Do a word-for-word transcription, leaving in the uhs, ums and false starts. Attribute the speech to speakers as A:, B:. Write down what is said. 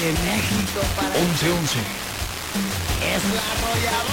A: de México para
B: once once.
A: es la arrolladora.